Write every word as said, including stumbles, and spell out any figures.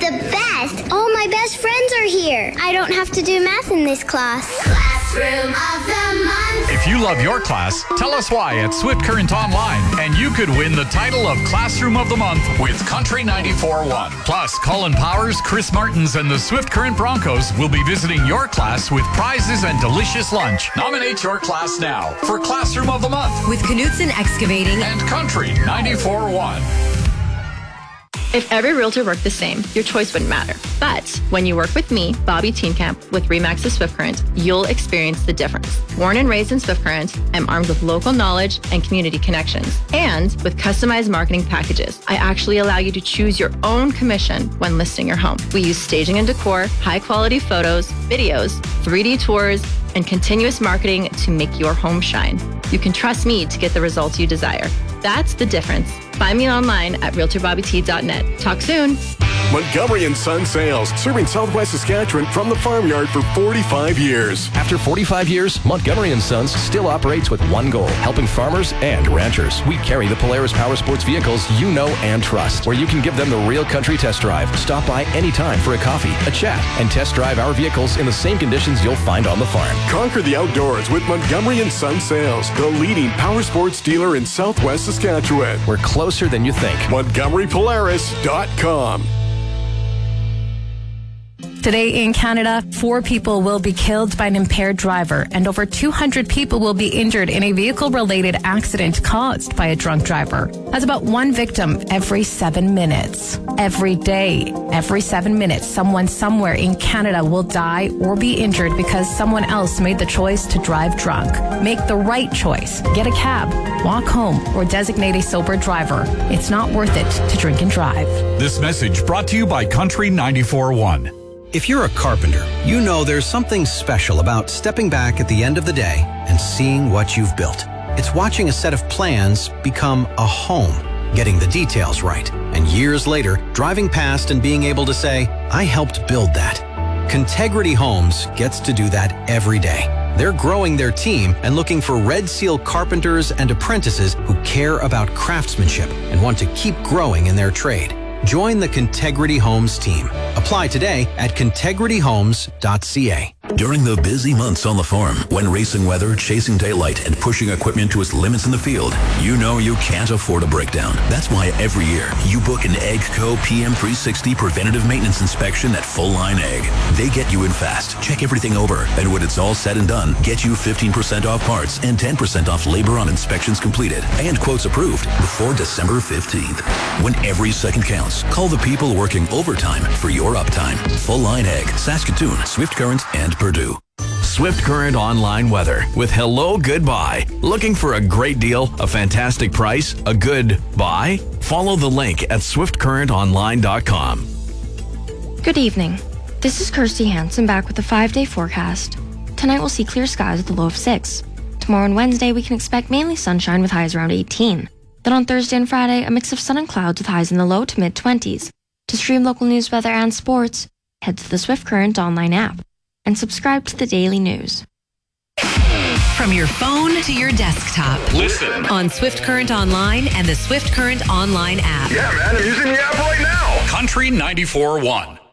the best. All my best friends are here. I don't have to do math in this class. Classroom of the Month. If you love your class, tell us why at Swift Current Online, and you could win the title of Classroom of the Month with Country ninety-four point one. Plus, Colin Powers, Chris Martins, and the Swift Current Broncos will be visiting your class with prizes and delicious lunch. Nominate your class now for Classroom of the Month with Knutson Excavating and Country ninety-four point one. If every realtor worked the same, your choice wouldn't matter. But when you work with me, Bobby Teenkamp, with Remax's Swift Current, you'll experience the difference. Born and raised in Swift Current, I'm armed with local knowledge and community connections. And with customized marketing packages, I actually allow you to choose your own commission when listing your home. We use staging and decor, high-quality photos, videos, three D tours, and continuous marketing to make your home shine. You can trust me to get the results you desire. That's the difference. Find me online at realtor bobby t dot net. Talk soon. Montgomery and Son Sales, serving Southwest Saskatchewan from the farmyard for forty-five years. After forty-five years, Montgomery and Sons still operates with one goal, helping farmers and ranchers. We carry the Polaris Power Sports vehicles you know and trust, where you can give them the real country test drive. Stop by anytime for a coffee, a chat, and test drive our vehicles in the same conditions you'll find on the farm. Conquer the outdoors with Montgomery and Son Sales, the leading power sports dealer in Southwest Saskatchewan. We're closer than you think. Montgomery Polaris dot com. Today in Canada, four people will be killed by an impaired driver and over two hundred people will be injured in a vehicle-related accident caused by a drunk driver. That's about one victim every seven minutes. Every day, every seven minutes, someone somewhere in Canada will die or be injured because someone else made the choice to drive drunk. Make the right choice. Get a cab, walk home, or designate a sober driver. It's not worth it to drink and drive. This message brought to you by Country ninety-four point one. If you're a carpenter, you know there's something special about stepping back at the end of the day and seeing what you've built. It's watching a set of plans become a home, getting the details right, and years later, driving past and being able to say, I helped build that. Contegrity Homes gets to do that every day. They're growing their team and looking for Red Seal carpenters and apprentices who care about craftsmanship and want to keep growing in their trade. Join the Contegrity Homes team. Apply today at contegrity homes dot c a. During the busy months on the farm, when racing weather, chasing daylight, and pushing equipment to its limits in the field, you know you can't afford a breakdown. That's why every year, you book an AGCO P M three sixty preventative maintenance inspection at Full Line Ag. They get you in fast, check everything over, and when it's all said and done, get you fifteen percent off parts and ten percent off labor on inspections completed and quotes approved before December fifteenth. When every second counts, call the people working overtime for your uptime. Full Line Ag, Saskatoon, Swift Current, and Purdue. Swift Current Online Weather with Hello Goodbye. Looking for a great deal, a fantastic price, a good buy? Follow the link at swift current online dot com. Good evening. This is Kirsty Hansen back with a five-day forecast. Tonight we'll see clear skies with a low of six. Tomorrow and Wednesday we can expect mainly sunshine with highs around eighteen. Then on Thursday and Friday, a mix of sun and clouds with highs in the low to mid-twenties. To stream local news, weather, and sports, head to the Swift Current online app and subscribe to the daily news. From your phone to your desktop. Listen on Swift Current Online and the Swift Current Online app. Yeah, man, I'm using the app right now. Country ninety-four point one.